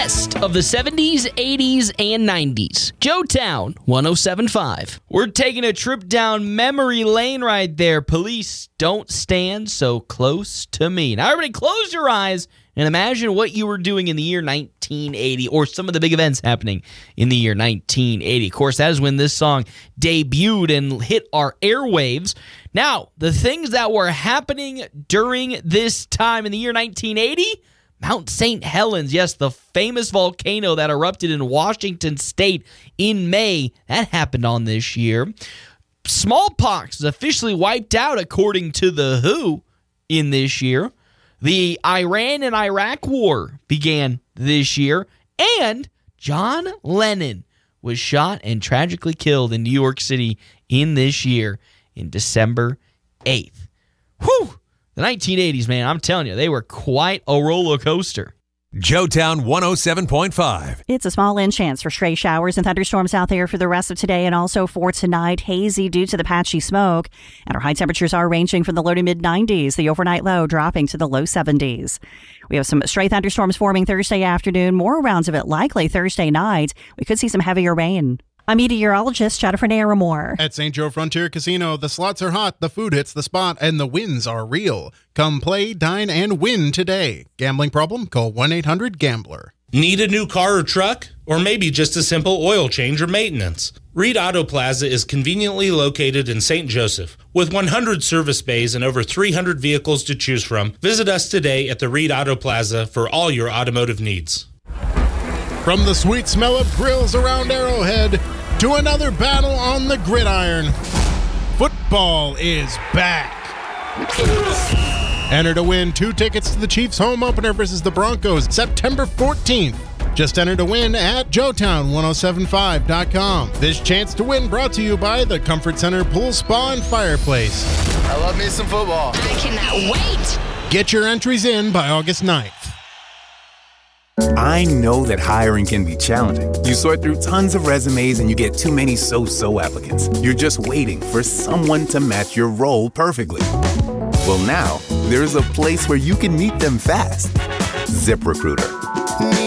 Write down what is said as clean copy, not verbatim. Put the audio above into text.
best of the 70s, 80s, and 90s. Joetown 107.5. We're taking a trip down memory lane right there. Police don't stand so close to me. Now, everybody close your eyes and imagine what you were doing in the year 1980 or some of the big events happening in the year 1980. Of course, that is when this song debuted and hit our airwaves. Now, the things that were happening during this time in the year 1980, Mount St. Helens, yes, the famous volcano that erupted in Washington State in May, that happened on this year. Smallpox is officially wiped out according to the WHO in this year. The Iran and Iraq war began this year, and John Lennon was shot and tragically killed in New York City in this year in December 8th. Whew! The 1980s, man, I'm telling you, they were quite a roller coaster. Joetown 107.5. It's a small chance for stray showers and thunderstorms out there for the rest of today and also for tonight. Hazy due to the patchy smoke. And our high temperatures are ranging from the low to mid-90s, the overnight low dropping to the low 70s. We have some stray thunderstorms forming Thursday afternoon. More rounds of it likely Thursday night. We could see some heavier rain. I'm meteorologist Jennifer Naramore. At St. Joe Frontier Casino, the slots are hot, the food hits the spot, and the wins are real. Come play, dine, and win today. Gambling problem? Call 1-800-GAMBLER. Need a new car or truck? Or maybe just a simple oil change or maintenance? Reed Auto Plaza is conveniently located in St. Joseph. With 100 service bays and over 300 vehicles to choose from, visit us today at the Reed Auto Plaza for all your automotive needs. From the sweet smell of grills around Arrowhead to another battle on the gridiron, football is back. Enter to win 2 tickets to the Chiefs home opener versus the Broncos September 14th. Just enter to win at Joetown1075.com. This chance to win brought to you by the Comfort Center Pool Spa and Fireplace. I love me some football. I cannot wait. Get your entries in by August 9th. I know that hiring can be challenging. You sort through tons of resumes and you get too many so-so applicants. You're just waiting for someone to match your role perfectly. Well, now, there's a place where you can meet them fast. ZipRecruiter.